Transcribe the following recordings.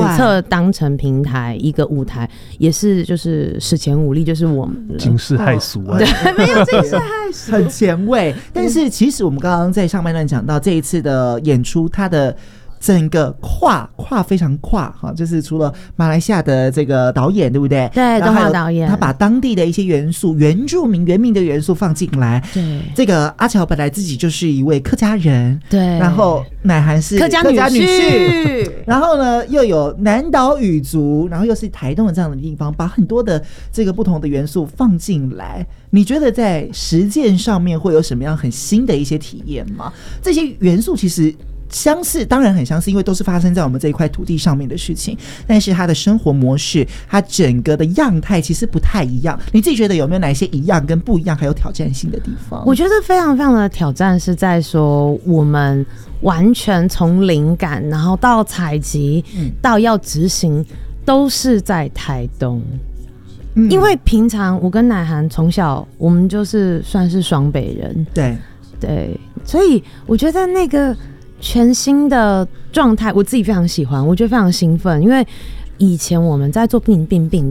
侧当成平台一个舞台，也是就是史前武力，就是我们惊世骇俗啊！ 对，没有惊世骇俗， 很前卫。但是其实我们刚刚在上半段讲到这一次的演出，它的整个跨非常跨哈，就是除了马来西亚的这个导演，对不对？ 对，动画导演， 他把当地的一些元素、原住民原民的元素放进来。 对， 这个阿乔本来自己就是一位客家人， 对， 然后乃涵是客家女婿， 然后呢又有南岛语族，然后又是台东的这样的地方，把很多的这个不同的元素放进来。你觉得在实践上面会有什么样很新的一些体验吗？这些元素其实相似，当然很相似，因为都是发生在我们这一块土地上面的事情，但是它的生活模式，它整个的样态其实不太一样。你自己觉得有没有哪一些一样跟不一样还有挑战性的地方？ 我觉得非常非常的挑战是在说我们完全从灵感然后到采集到要执行都是在台东。因为平常我跟乃涵从小我们就是算是双北人，对，所以我觉得那个全新的状态我自己非常喜欢，我觉得非常兴奋。因为以前我们在做病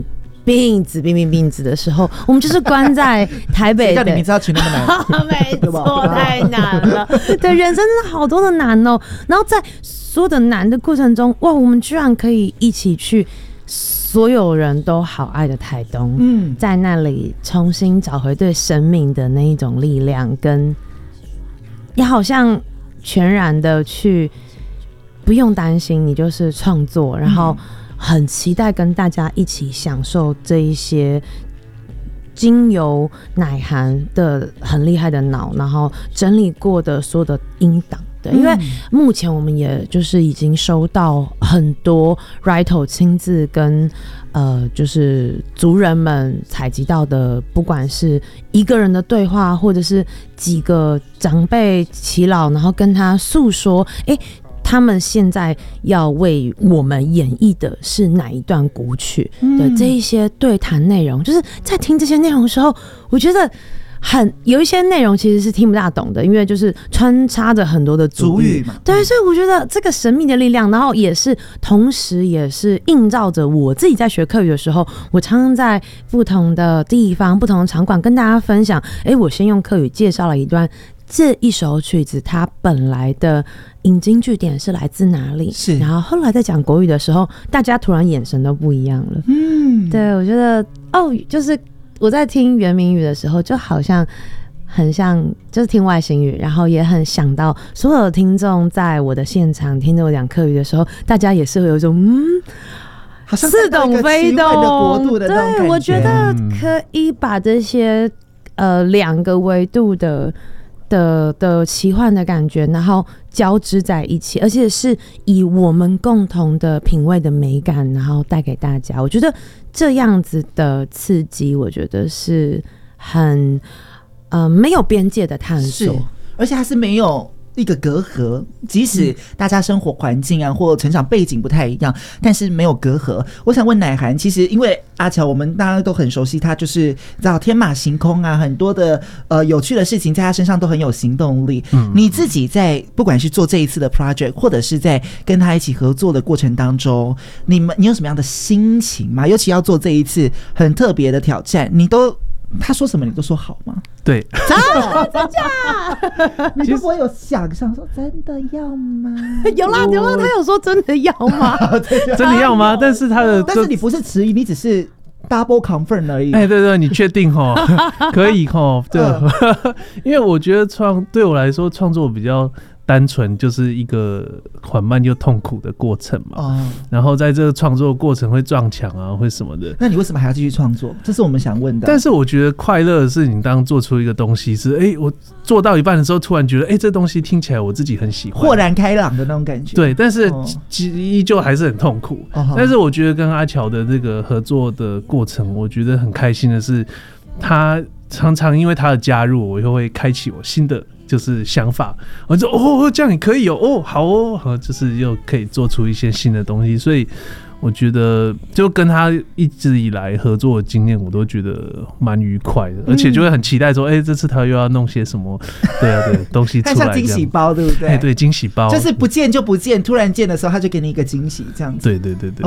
子的时候，我们就是关在台北的， 叫你名字要取那么难没错，太难了。对，人生真的好多的难哦。然后在所有的难的过程中，哇，我们居然可以一起去所有人都好爱的台东，在那里重新找回对生命的那一种力量，跟也好像全然的去不用担心，你就是创作，然后很期待跟大家一起享受这一些经由乃涵的很厉害的脑，然后整理过的所有的音档。对，因为目前我们也就是已经收到很多 Rito 亲自跟就是族人们采集到的，不管是一个人的对话，或者是几个长辈耆老，然后跟他诉说，他们现在要为我们演绎的是哪一段古曲的这一些对谈内容，就是在听这些内容的时候，我觉得有一些内容其实是听不大懂的，因为就是穿插着很多的族语嘛。对，所以我觉得这个神秘的力量，然后同时也是映照着我自己在学客语的时候，我常常在不同的地方、不同的场馆跟大家分享。我先用客语介绍了一段这一首曲子，它本来的引经据典是来自哪里？是，然后后来在讲国语的时候，大家突然眼神都不一样了。对，我觉得就是我在听原民语的时候，就好像很像就是听外星语，然后也很想到所有的听众在我的现场听着我讲客语的时候，大家也是会有一种好像似懂非懂的国度的那种感觉。 对，我觉得可以把这些两个维度的奇幻的感觉，然后交织在一起，而且是以我们共同的品味的美感，然后带给大家。我觉得这样子的刺激，我觉得是很没有边界的探索， 而且它是没有一个隔阂，即使大家生活环境啊或成长背景不太一样，但是没有隔阂。我想问乃涵，其实因为阿乔我们大家都很熟悉他，就是知道天马行空啊，很多的有趣的事情在他身上都很有行动力。你自己在不管是做这一次的 project， 或者是在跟他一起合作的过程当中，你有什么样的心情吗？尤其要做这一次很特别的挑战，他说什么你都说好吗？ 对， 真假？ 你就不会有想说真的要吗？ 有啦，他有说真的要吗？ 真的要吗？但是你不是迟疑，你只是 double confirm 而已。 对，你确定齁？可以齁？对，因为我觉得对我来说创作比较单纯，就是一个缓慢又痛苦的过程嘛。然后在这个创作过程会撞墙啊，会什么的。 那你为什么还要继续创作？这是我们想问的。 但是我觉得快乐的是，你当做出一个东西是，我做到一半的时候，突然觉得，这东西听起来我自己很喜欢， 豁然开朗的那种感觉。 对，但是依旧还是很痛苦。但是我觉得跟阿乔的这个合作的过程，我觉得很开心的是，他常常因为他的加入，我又会开启我新的就是想法，我就这样也可以好就是又可以做出一些新的东西，所以我觉得就跟他一直以来合作的经验，我都觉得蛮愉快的，而且就会很期待说，这次他又要弄些什么，对东西出来， 像惊喜包，对不对？ 对，惊喜包， 就是不见就不见，突然见的时候他就给你一个惊喜，这样子。 对。